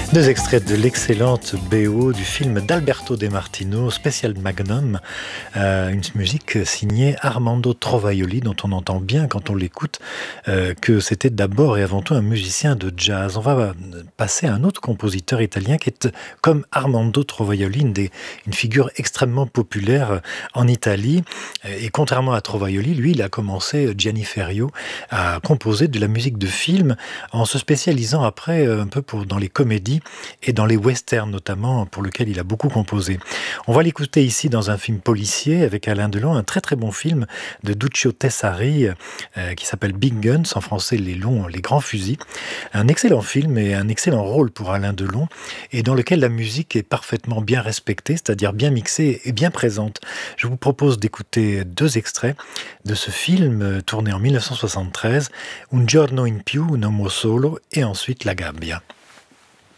Deux extraits de l'excellente BO du film d'Alberto De Martino, Special Magnum, une musique signée Armando Trovaioli, dont on entend bien quand on l'écoute que c'était d'abord et avant tout un musicien de jazz. On va passer à un autre compositeur italien qui est, comme Armando Trovaioli, une figure extrêmement populaire en Italie. Et contrairement à Trovaioli, lui, il a commencé, Gianni Ferrio, à composer de la musique de film en se spécialisant après un peu dans les comédies et dans les westerns notamment, pour lequel il a beaucoup composé. On va l'écouter ici dans un film policier avec Alain Delon, un très très bon film de Duccio Tessari qui s'appelle Big Guns, en français les grands fusils. Un excellent film et un excellent rôle pour Alain Delon, et dans lequel la musique est parfaitement bien respectée, c'est-à-dire bien mixée et bien présente. Je vous propose d'écouter deux extraits de ce film tourné en 1973, Un giorno in più, un uomo solo, et ensuite La Gabbia.